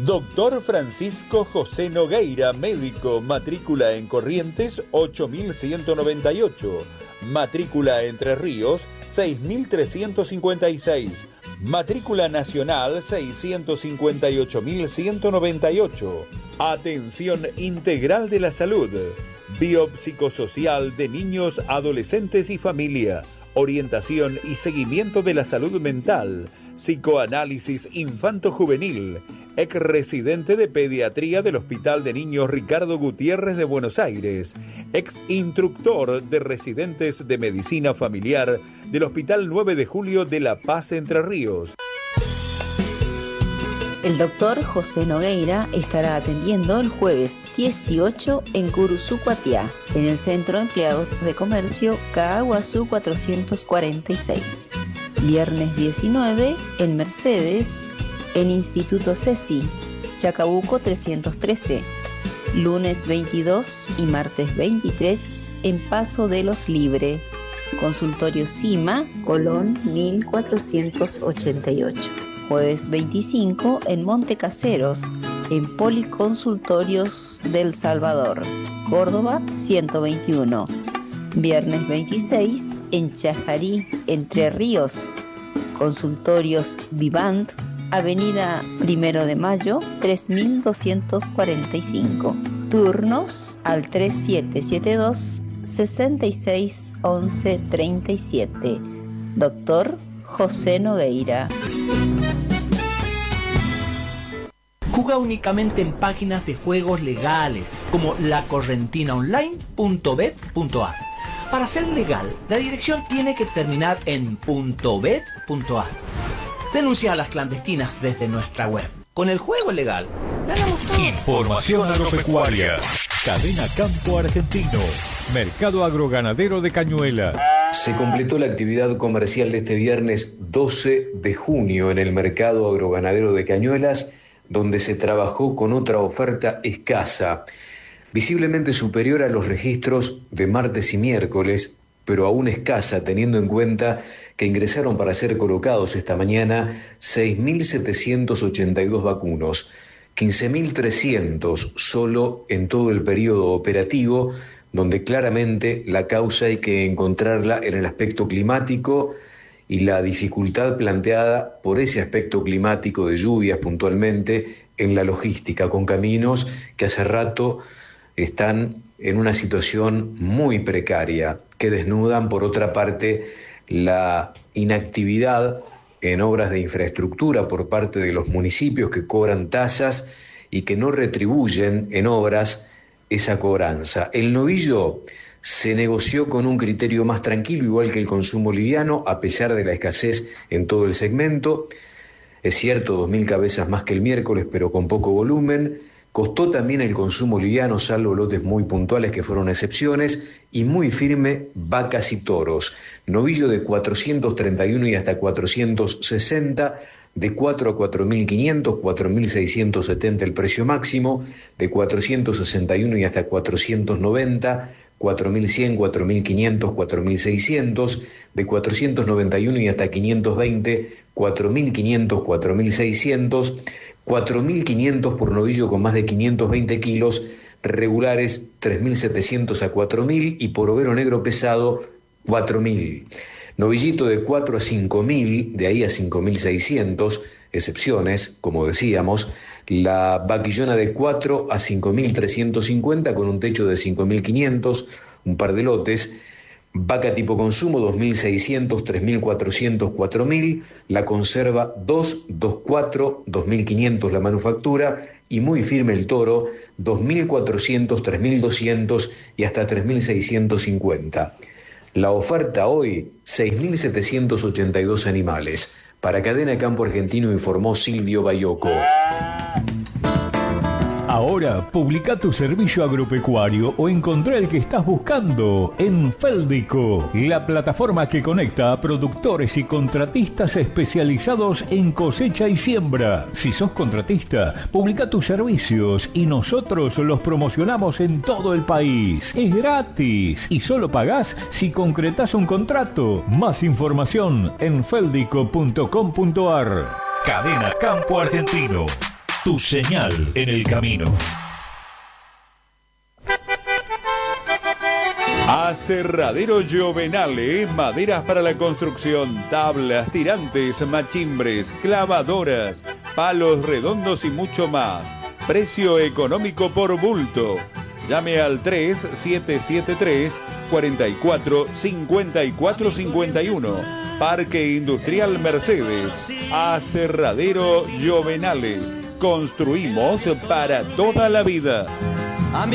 Doctor Francisco José Nogueira, médico, matrícula en Corrientes 8198, matrícula Entre Ríos 6356, matrícula nacional 658198. Atención integral de la salud, biopsicosocial de niños, adolescentes y familia, orientación y seguimiento de la salud mental, psicoanálisis infanto-juvenil, ex residente de pediatría del Hospital de Niños Ricardo Gutiérrez de Buenos Aires, ex instructor de residentes de medicina familiar del Hospital 9 de Julio de La Paz, Entre Ríos. El doctor José Nogueira estará atendiendo el jueves 18 en Curuzú, Cuatiá, en el Centro de Empleados de Comercio Caaguazú 446. Viernes 19 en Mercedes, en Instituto CECI, Chacabuco 313. Lunes 22 y martes 23 en Paso de los Libre, Consultorio CIMA, Colón 1488. Jueves 25 en Monte Caseros, en Policonsultorios del Salvador, Córdoba 121. Viernes 26 en Chajarí, Entre Ríos, Consultorios Vivant, Avenida 1 de Mayo 3245. Turnos al 3772 66 11 37. Doctor José Nogueira. Juega únicamente en páginas de juegos legales como lacorrentinaonline.bet.ar. Para ser legal, la dirección tiene que terminar en .bet.ar. Denuncia a las clandestinas desde nuestra web. Con el juego legal, ganamos todo. Información agropecuaria. Cadena Campo Argentino. Mercado agroganadero de Cañuelas. Se completó la actividad comercial de este viernes 12 de junio en el Mercado Agroganadero de Cañuelas, donde se trabajó con otra oferta escasa, visiblemente superior a los registros de martes y miércoles, pero aún escasa teniendo en cuenta que ingresaron para ser colocados esta mañana 6.782 vacunos, 15.300 solo en todo el periodo operativo, donde claramente la causa hay que encontrarla en el aspecto climático y la dificultad planteada por ese aspecto climático de lluvias puntualmente en la logística, con caminos que hace rato están en una situación muy precaria, que desnudan por otra parte la inactividad en obras de infraestructura por parte de los municipios que cobran tasas y que no retribuyen en obras esa cobranza. El novillo se negoció con un criterio más tranquilo, igual que el consumo liviano, a pesar de la escasez en todo el segmento. Es cierto, 2.000 cabezas más que el miércoles, pero con poco volumen. Costó también el consumo liviano, salvo lotes muy puntuales que fueron excepciones, y muy firme vacas y toros. Novillo de 431 y hasta 460, de 4 a 4.500, 4.670 el precio máximo, de 461 y hasta 490, 4.100, 4.500, 4.600, de 491 y hasta 520, 4.500, 4.600, 4.500 por novillo con más de 520 kilos, regulares 3.700 a 4.000 y por overo negro pesado 4.000. Novillito de 4 a 5.000, de ahí a 5.600, excepciones, como decíamos. La vaquillona de 4 a 5.350 con un techo de 5.500, un par de lotes. Vaca tipo consumo 2.600, 3.400, 4.000. La conserva 2, 2.4, 2.500 la manufactura. Y muy firme el toro, 2.400, 3.200 y hasta 3.650. La oferta hoy, 6.782 animales. Para Cadena Campo Argentino informó Silvio Bayoco. Ahora publica tu servicio agropecuario o encontrá el que estás buscando en Féldico, la plataforma que conecta a productores y contratistas especializados en cosecha y siembra. Si sos contratista, publica tus servicios y nosotros los promocionamos en todo el país. Es gratis y solo pagás si concretás un contrato. Más información en feldico.com.ar. Cadena Campo Argentino. tu señal en el camino. Aserradero Giovenale, maderas para la construcción, tablas, tirantes, machimbres, clavadoras, palos redondos y mucho más. Precio económico por bulto. Llame al 3773-445451. Parque Industrial Mercedes. Aserradero Giovenale. Construimos para toda la vida.